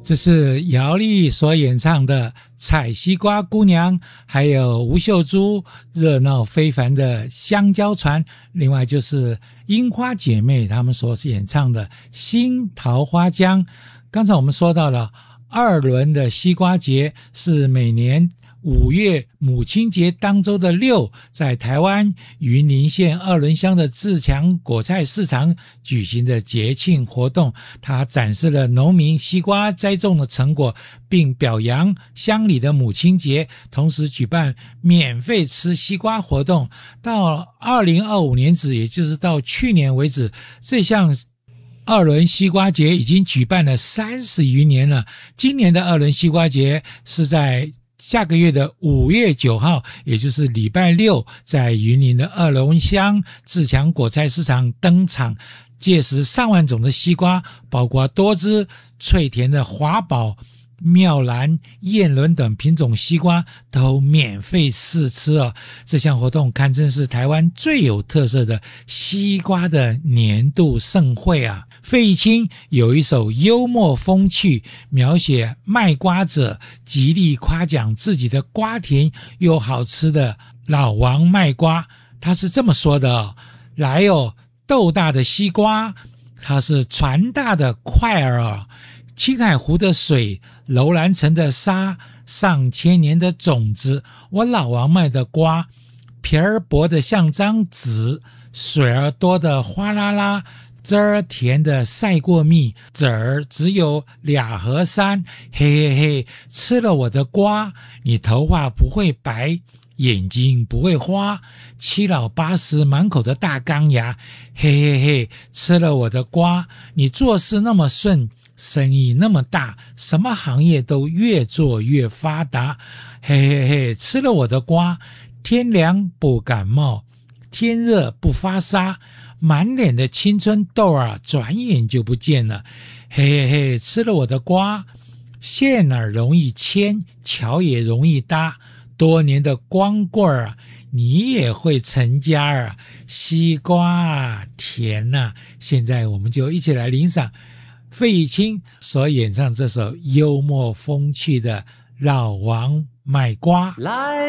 这是姚丽所演唱的《采西瓜姑娘》，还有吴秀珠热闹非凡的《香蕉船》，另外就是樱花姐妹她们所演唱的《新桃花江》。刚才我们说到了二轮的西瓜节是每年5月母亲节当周的6，在台湾云林县二仑乡的自强果菜市场举行的节庆活动。它展示了农民西瓜栽种的成果，并表扬乡里的母亲节，同时举办免费吃西瓜活动。到2025年止，也就是到去年为止，这项二轮西瓜节已经举办了30余年了。今年的二轮西瓜节是在下个月的5月9号，也就是礼拜六，在云林的二仑乡自强果菜市场登场。届时上万种的西瓜，包括多汁脆甜的华宝、妙兰、燕伦等品种西瓜都免费试吃哦。这项活动堪称是台湾最有特色的西瓜的年度盛会啊。费玉清有一首幽默风趣，描写卖瓜者极力夸奖自己的瓜甜又好吃的老王卖瓜。他是这么说的哦：来哦，豆大的西瓜，它是船大的块儿哦，青海湖的水，楼兰城的沙，上千年的种子。我老王卖的瓜，皮儿薄的像张纸，水儿多的哗啦啦，汁儿甜的赛过蜜，籽儿只有2盒3，嘿嘿嘿，吃了我的瓜，你头发不会白，眼睛不会花，7老80满口的大钢牙，嘿嘿嘿，吃了我的瓜，你做事那么顺，生意那么大，什么行业都越做越发达，嘿嘿嘿，吃了我的瓜，天凉不感冒，天热不发烧，满脸的青春痘啊，转眼就不见了，嘿嘿嘿，吃了我的瓜，线儿容易牵，桥也容易搭，多年的光棍啊，你也会成家啊，西瓜啊，甜啊。现在我们就一起来欣赏费玉清所演唱这首幽默风趣的《老王卖瓜》。 来